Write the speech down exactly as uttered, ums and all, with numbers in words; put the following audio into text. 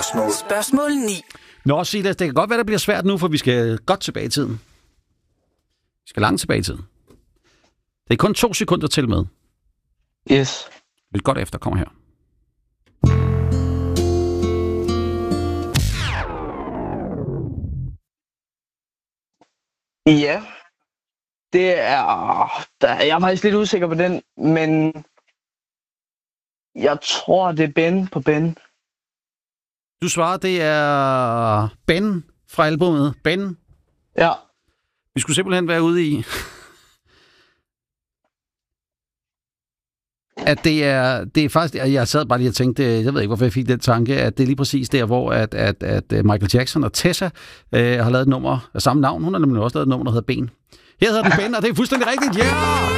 Spørgsmål. Spørgsmål ni. Nå, Silas, det kan godt være, det bliver svært nu, for vi skal godt tilbage i tiden. Vi skal langt tilbage i tiden. Det er kun to sekunder til med. Yes. Lidt godt efter, kommer her. Ja. Det er... Der, jeg er faktisk lidt usikker på den, men... Jeg tror, det er Ben på Ben. Du svarer, det er Ben fra albumet. Ben. Ja. Vi skulle simpelthen være ude i... At det er, det er faktisk, jeg sad bare lige og tænkte, jeg ved ikke, hvorfor jeg fik den tanke, at det er lige præcis der, hvor at, at, at Michael Jackson og Tessa øh, har lavet et nummer af samme navn. Hun har nemlig også lavet et nummer, der hedder Ben. Her hedder den Ben, og det er fuldstændig rigtigt. Ja! Yeah!